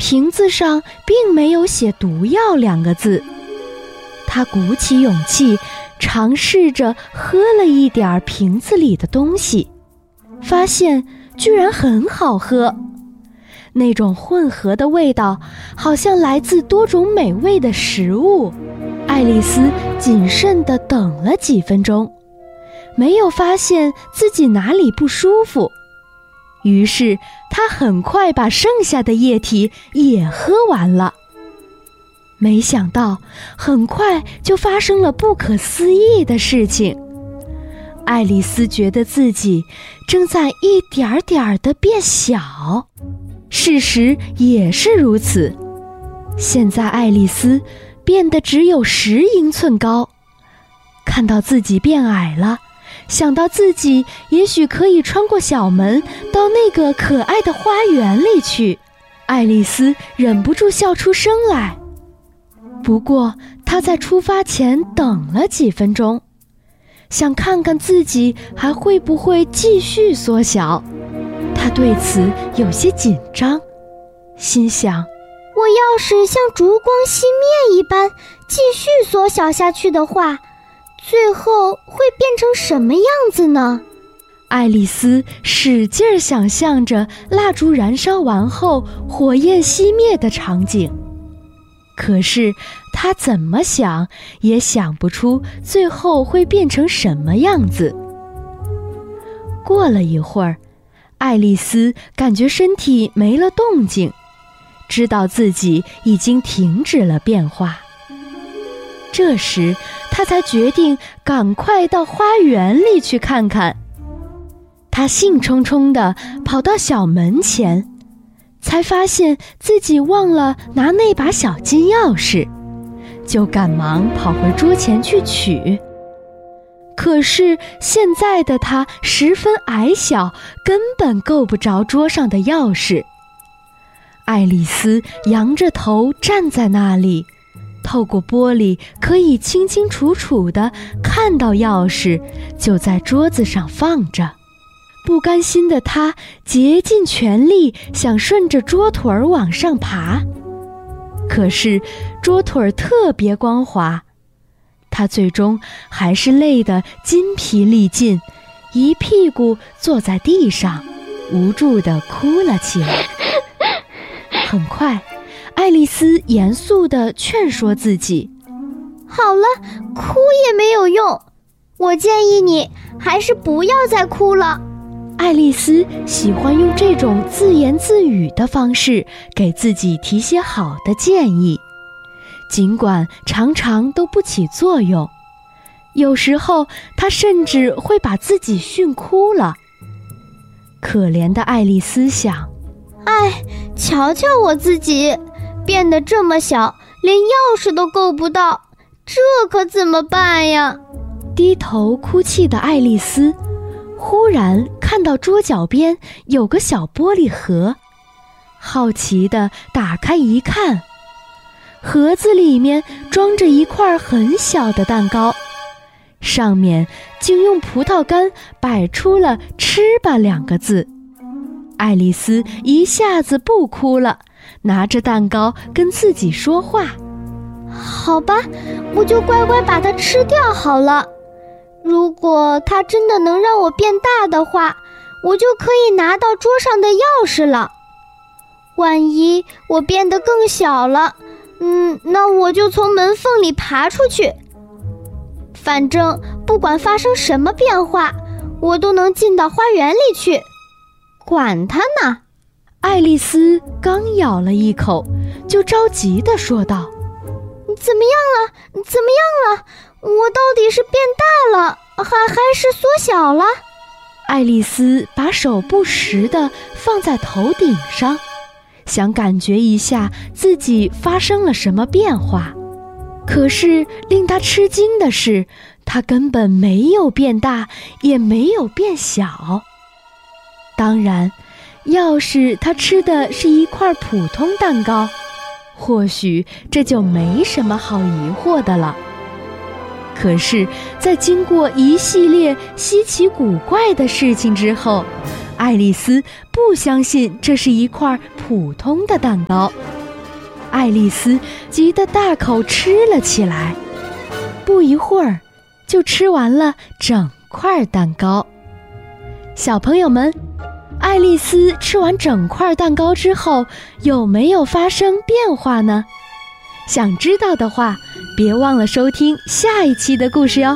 瓶子上并没有写毒药2个字。她鼓起勇气，尝试着喝了一点瓶子里的东西，发现居然很好喝。那种混合的味道好像来自多种美味的食物。爱丽丝谨慎地等了几分钟，没有发现自己哪里不舒服，于是她很快把剩下的液体也喝完了。没想到很快就发生了不可思议的事情。爱丽丝觉得自己正在一点点地变小，事实也是如此。现在爱丽丝变得只有10英寸高。看到自己变矮了，想到自己也许可以穿过小门到那个可爱的花园里去，爱丽丝忍不住笑出声来。不过她在出发前等了几分钟，想看看自己还会不会继续缩小。她对此有些紧张，心想， 我要是像烛光熄灭一般继续缩小下去的话，最后会变成什么样子呢？ 爱丽丝使劲想象着蜡烛燃烧完后火焰熄灭的场景，可是她怎么想也想不出最后会变成什么样子。过了一会儿，爱丽丝感觉身体没了动静，知道自己已经停止了变化。这时她才决定赶快到花园里去看看。她兴冲冲地跑到小门前，才发现自己忘了拿那把小金钥匙，就赶忙跑回桌前去取。可是现在的她十分矮小，根本够不着桌上的钥匙。爱丽丝仰着头站在那里，透过玻璃可以清清楚楚地看到钥匙就在桌子上放着。不甘心的她竭尽全力想顺着桌腿儿往上爬，可是桌腿儿特别光滑，她最终还是累得筋疲力尽，一屁股坐在地上，无助地哭了起来。很快，爱丽丝严肃地劝说自己， 好了，哭也没有用，我建议你还是不要再哭了。 爱丽丝喜欢用这种自言自语的方式给自己提些好的建议，尽管常常都不起作用，有时候她甚至会把自己训哭了。可怜的爱丽丝想， 哎，瞧瞧我自己，变得这么小，连钥匙都够不到，这可怎么办呀？ 低头哭泣的爱丽丝忽然看到桌角边有个小玻璃盒，好奇地打开一看，盒子里面装着一块很小的蛋糕，上面竟用葡萄干摆出了“吃吧”2个字。爱丽丝一下子不哭了，拿着蛋糕跟自己说话， 好吧，我就乖乖把它吃掉好了。如果它真的能让我变大的话，我就可以拿到桌上的钥匙了。万一我变得更小了，那我就从门缝里爬出去。反正不管发生什么变化，我都能进到花园里去。管他呢！ 爱丽丝刚咬了一口，就着急地说道：“ 怎么样了？怎么样了？我到底是变大了，还是缩小了？” 爱丽丝把手不时地放在头顶上，想感觉一下自己发生了什么变化。可是令她吃惊的是，她根本没有变大，也没有变小。当然，要是她吃的是一块普通蛋糕，或许这就没什么好疑惑的了。可是在经过一系列稀奇古怪的事情之后，爱丽丝不相信这是一块普通的蛋糕。 爱丽丝急得大口吃了起来，不一会儿就吃完了整块蛋糕。小朋友们，爱丽丝吃完整块蛋糕之后，有没有发生变化呢？想知道的话，别忘了收听下一期的故事哟。